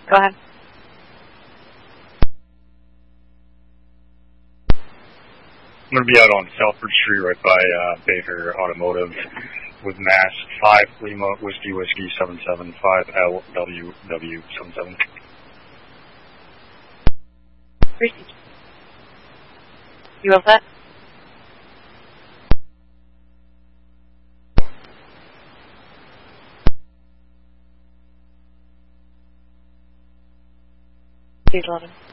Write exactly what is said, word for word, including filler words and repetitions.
Go ahead. I'm going to be out on Selford Street right by uh, Baker Automotive with Mass five Lima Whiskey Whiskey seven seven five L W W seven seven. You all set? Please, eleven.